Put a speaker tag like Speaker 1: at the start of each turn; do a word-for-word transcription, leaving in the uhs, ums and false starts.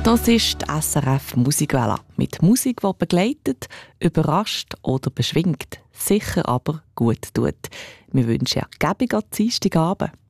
Speaker 1: Das ist die S R F Musikwelle. Mit Musik, die begleitet, überrascht oder beschwingt. Sicher aber gut tut. Wir wünschen einen gäbigen Dienstagabend.